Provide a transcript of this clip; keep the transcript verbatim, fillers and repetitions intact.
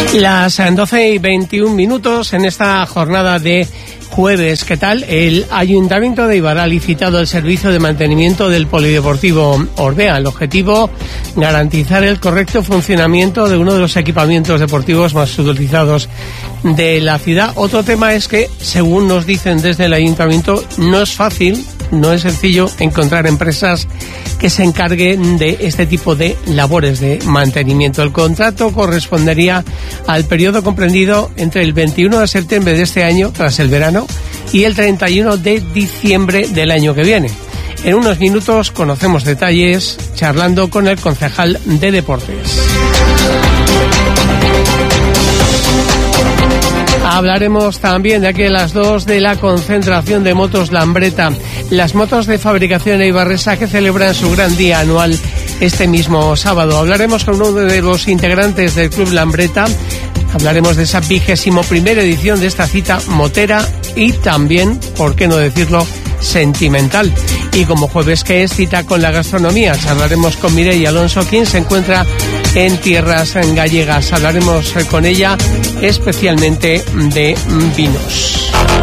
Las doce y veintiún minutos en esta jornada de jueves. ¿Qué tal? El Ayuntamiento de Eibar ha licitado el servicio de mantenimiento del Polideportivo Orbea. El objetivo, garantizar el correcto funcionamiento de uno de los equipamientos deportivos más utilizados de la ciudad. Otro tema es que, según nos dicen desde el Ayuntamiento, no es fácil, no es sencillo encontrar empresas que se encarguen de este tipo de labores de mantenimiento. El contrato correspondería al periodo comprendido entre el veintiuno de septiembre de este año, tras el verano, y el treinta y uno de diciembre del año que viene. En unos minutos conocemos detalles charlando con el concejal de Deportes. Hablaremos también de aquí a las dos de la concentración de motos Lambreta, las motos de fabricación eibarresa que celebran su gran día anual este mismo sábado. Hablaremos con uno de los integrantes del Club Lambreta, hablaremos de esa vigésimo primera edición de esta cita motera y también, por qué no decirlo, sentimental. Y como jueves que es, cita con la gastronomía, charlaremos con Mireia Alonso, quien se encuentra en tierras gallegas. Hablaremos con ella especialmente de vinos.